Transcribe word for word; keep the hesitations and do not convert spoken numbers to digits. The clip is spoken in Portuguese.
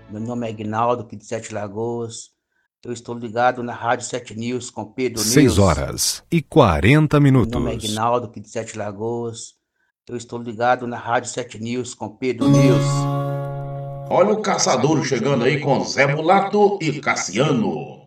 Meu nome é Ignaldo, aqui de Sete Lagoas. Eu estou ligado na Rádio Sete News com Pedro Seis News. horas e quarenta Meu nome é minutos. Ignaldo, aqui de Sete Lagoas. Eu estou ligado na Rádio Sete News com Pedro News. Olha o caçador chegando aí com Zé Mulato e Cassiano.